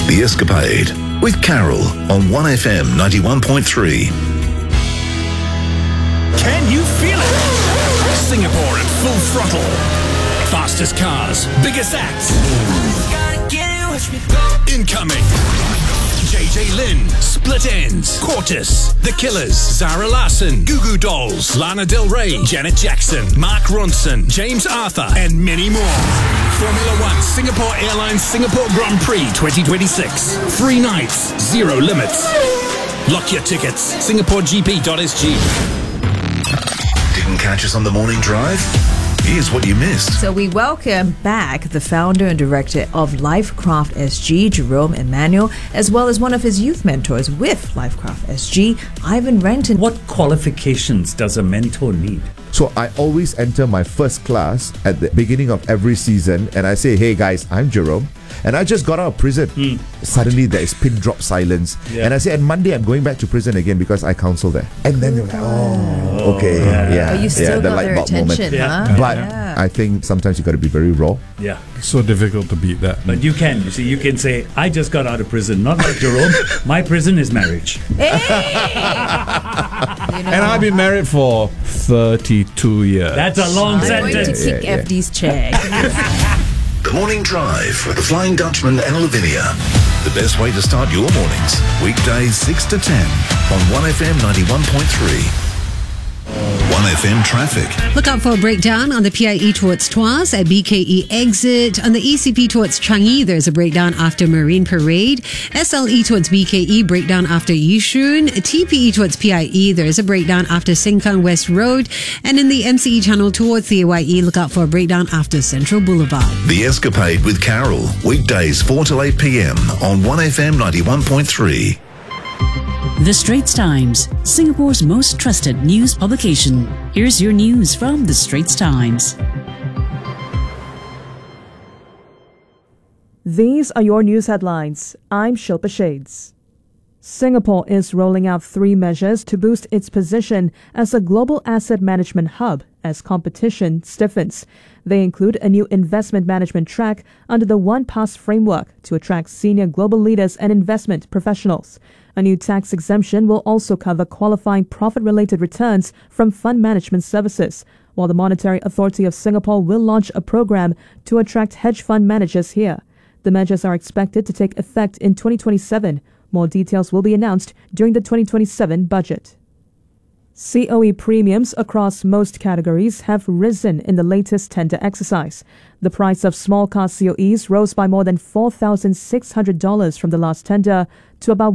The Escapade with Carol on 1FM 91.3. Can you feel it? Singapore at full throttle. Fastest cars, biggest acts. Incoming. JJ Lin, Split Ends, Quartus, The Killers, Zara Larsson, Goo Goo Dolls, Lana Del Rey, Janet Jackson, Mark Ronson, James Arthur, and many more. Formula One Singapore Airlines Singapore Grand Prix 2026. 3 nights, 0 limits. Lock your tickets. SingaporeGP.sg. Didn't catch us on the morning drive? Here's what you missed. So we welcome back the founder and director of Lifecraft SG, Jerome Emmanuel, as well as one of his youth mentors with Lifecraft SG, Ivan Renton. What qualifications does a mentor need? So I always enter my first class at the beginning of every season and I say, hey guys, I'm Jerome and I just got out of prison. Suddenly there is pin drop silence. And I say, and Monday I'm going back to prison again because I counsel there. And then you're like, oh, okay. But you still the got light their bulb attention, moment. huh? But I think sometimes you got to be very raw. Yeah. So difficult to beat that. But you can. You see, you can say, I just got out of prison. Not like Jerome. My prison is marriage. And I've been married for 32 years. That's a long I'm going to sentence. kick FD's chair. The Morning Drive with the Flying Dutchman and Lavinia. The best way to start your mornings. Weekdays 6 to 10 on 1FM 91.3. 1FM traffic. Look out for a breakdown on the PIE towards Tuas at BKE exit. On the ECP towards Changi, there's a breakdown after Marine Parade. SLE towards BKE, breakdown after Yishun. TPE towards PIE, there's a breakdown after Sengkang West Road. And in the MCE channel towards the AYE, look out for a breakdown after Central Boulevard. The Escapade with Carol. Weekdays 4 to 8 p.m. on 1FM 91.3. The Straits Times, Singapore's most trusted news publication. Here's your news from The Straits Times. These are your news headlines. I'm Shilpa Shades. Singapore is rolling out 3 measures to boost its position as a global asset management hub as competition stiffens. They include a new investment management track under the OnePass framework to attract senior global leaders and investment professionals. A new tax exemption will also cover qualifying profit-related returns from fund management services, while the Monetary Authority of Singapore will launch a program to attract hedge fund managers here. The measures are expected to take effect in 2027. More details will be announced during the 2027 budget. COE premiums across most categories have risen in the latest tender exercise. The price of small car COEs rose by more than $4,600 from the last tender to about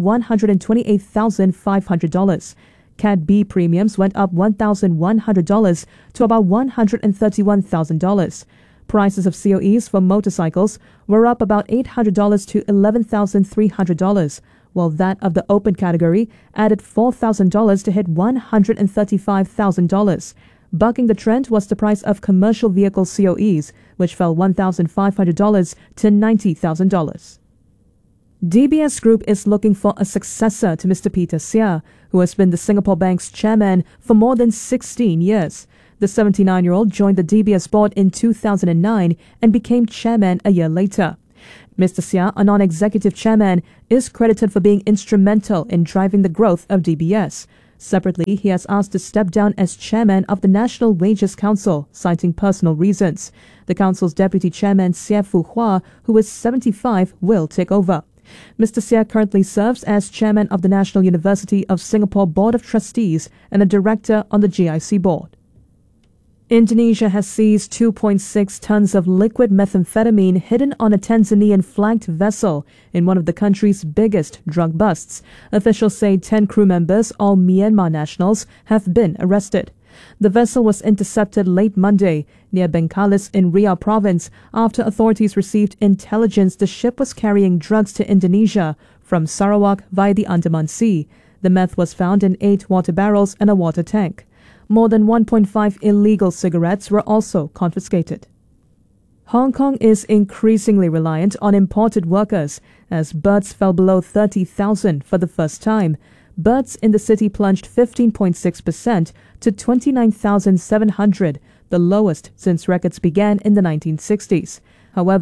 $128,500. Cat B premiums went up $1,100 to about $131,000. Prices of COEs for motorcycles were up about $800 to $11,300, while that of the open category added $4,000 to hit $135,000. Bucking the trend was the price of commercial vehicle COEs, which fell $1,500 to $90,000. DBS Group is looking for a successor to Mr. Peter Seah, who has been the Singapore Bank's chairman for more than 16 years. The 79-year-old joined the DBS board in 2009 and became chairman a year later. Mr. Seah, a non-executive chairman, is credited for being instrumental in driving the growth of DBS. Separately, he has asked to step down as chairman of the National Wages Council, citing personal reasons. The council's deputy chairman, Seah Fu Hua, who is 75, will take over. Mr. Seah currently serves as chairman of the National University of Singapore Board of Trustees and a director on the GIC board. Indonesia has seized 2.6 tons of liquid methamphetamine hidden on a Tanzanian-flagged vessel in one of the country's biggest drug busts. Officials say 10 crew members, all Myanmar nationals, have been arrested. The vessel was intercepted late Monday near Bengkalis in Riau province after authorities received intelligence the ship was carrying drugs to Indonesia from Sarawak via the Andaman Sea. The meth was found in 8 water barrels and a water tank. More than 1.5 illegal cigarettes were also confiscated. Hong Kong is increasingly reliant on imported workers as births fell below 30,000 for the first time. Births in the city plunged 15.6% to 29,700, the lowest since records began in the 1960s. However,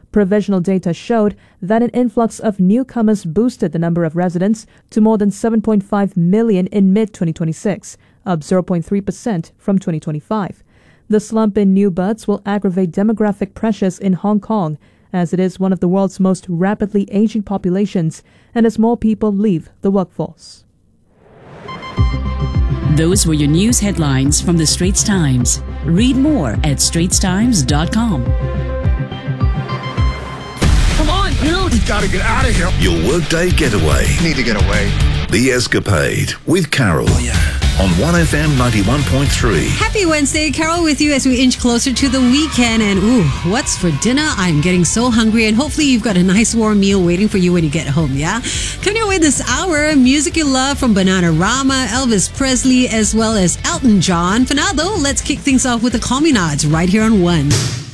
Provisional data showed that an influx of newcomers boosted the number of residents to more than 7.5 million in mid-2026, up 0.3% from 2025. The slump in new births will aggravate demographic pressures in Hong Kong, as it is one of the world's most rapidly aging populations and as more people leave the workforce. Those were your news headlines from the Straits Times. Read more at straitstimes.com. Come on, dude! We gotta get out of here. Your workday getaway. Need to get away. The Escapade with Carol. On 1FM 91.3. Happy Wednesday, Carol with you as we inch closer to the weekend. And ooh, what's for dinner? I'm getting so hungry, and hopefully you've got a nice warm meal waiting for you when you get home, yeah? Coming your way this hour, music you love from Bananarama, Elvis Presley, as well as Elton John. For now though, let's kick things off with the Communards right here on 1.